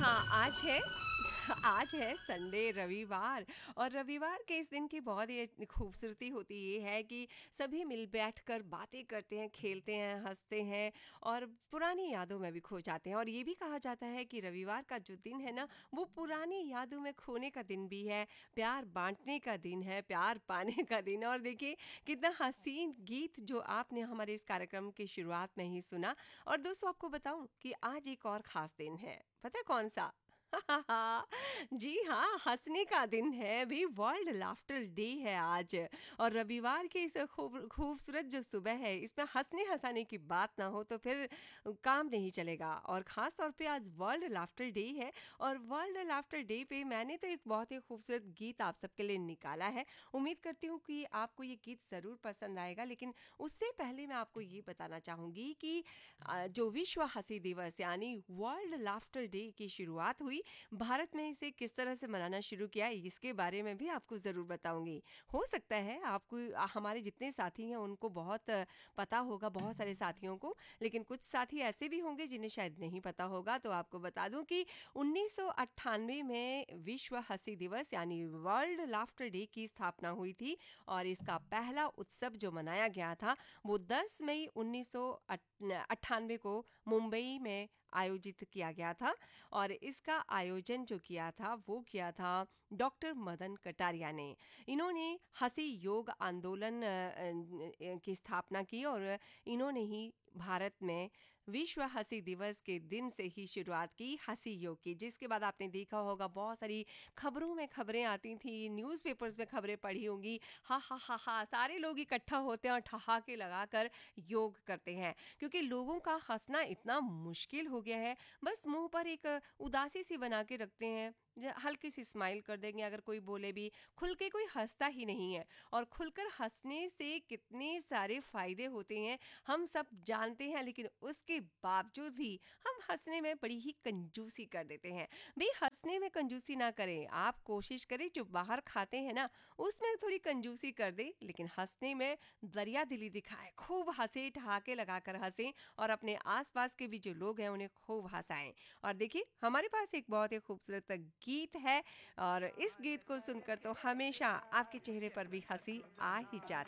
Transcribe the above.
हाँ, आज है संडे रविवार और रविवार के इस दिन की बहुत ही खूबसूरती होती ये है कि सभी मिल बैठकर बातें करते हैं, खेलते हैं, हँसते हैं और पुरानी यादों में भी खो जाते हैं। और ये भी कहा जाता है कि रविवार का जो दिन है ना, वो पुरानी यादों में खोने का दिन भी है, प्यार बाँटने का दिन है, प्यार पाने का दिन। और देखिए कितना हसीन गीत जो आपने हमारे इस कार्यक्रम की शुरुआत में ही सुना। और दोस्तों आपको बताऊं कि आज एक और खास दिन है, पता है कौन सा? जी हाँ, हंसने का दिन है भी, वर्ल्ड लाफ्टर डे है आज। और रविवार की इस खूबसूरत जो सुबह है, इसमें हंसने हंसाने की बात ना हो तो फिर काम नहीं चलेगा। और खास तौर पे आज वर्ल्ड लाफ्टर डे है। और वर्ल्ड लाफ्टर डे पे मैंने तो एक बहुत ही खूबसूरत गीत आप सबके लिए निकाला है। उम्मीद करती हूँ कि आपको ये गीत ज़रूर पसंद आएगा, लेकिन उससे पहले मैं आपको ये बताना चाहूँगी कि जो विश्व हंसी दिवस यानी वर्ल्ड लाफ्टर डे की शुरुआत हुई, भारत में इसे किस तरह से मनाना शुरू किया, इसके बारे में भी आपको ज़रूर बताऊंगी। हो सकता है आपको हमारे जितने साथी हैं उनको बहुत पता होगा, बहुत सारे साथियों को, लेकिन कुछ साथी ऐसे भी होंगे जिन्हें शायद नहीं पता होगा। तो आपको बता दूं कि 1998 में विश्व हंसी दिवस यानी वर्ल्ड लाफ्टर डे की स्थापना हुई थी। और इसका पहला उत्सव जो मनाया गया था वो 10 मई 1998 को मुंबई में आयोजित किया गया था। और इसका आयोजन जो किया था वो किया था डॉक्टर मदन कटारिया ने। इन्होंने हंसी योग आंदोलन की स्थापना की और इन्होंने ही भारत में विश्व हंसी दिवस के दिन से ही शुरुआत की हंसी योग की, जिसके बाद आपने देखा होगा बहुत सारी खबरों में खबरें आती थी, न्यूज़पेपर्स में खबरें पढ़ी होंगी। हा हा हा हा, सारे लोग इकट्ठा होते हैं और ठहाके लगाकर योग करते हैं, क्योंकि लोगों का हंसना इतना मुश्किल हो गया है। बस मुंह पर एक उदासी सी बना के रखते हैं, हल्की सी स्माइल कर देंगे, अगर कोई बोले भी खुल के कोई हंसता ही नहीं है। और खुलकर हंसने से कितने सारे फायदे होते हैं हम सब जानते हैं, लेकिन उसके बावजूद भी हम हंसने में बड़ी ही कंजूसी कर देते हैं। भाई हंसने में कंजूसी ना करें, आप कोशिश करें जो बाहर खाते हैं ना उसमें थोड़ी कंजूसी कर दे, लेकिन हंसने में दरिया दिली दिखाएं, खूब हंसे, ठहाके लगाकर हंसें और अपने आसपास के भी जो लोग हैं उन्हें खूब हंसाएं। और देखिए हमारे पास एक बहुत ही खूबसूरत गीत है और इस गीत को सुनकर तो हमेशा आपके चेहरे पर भी हंसी आ ही जाती